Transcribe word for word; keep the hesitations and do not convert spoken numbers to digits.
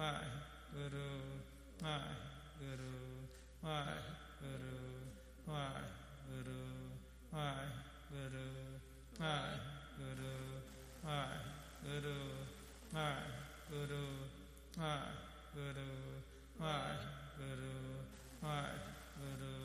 Waheguru, Waheguru, Waheguru, Waheguru, Waheguru, Waheguru, Waheguru, Waheguru, Waheguru, Waheguru, Waheguru.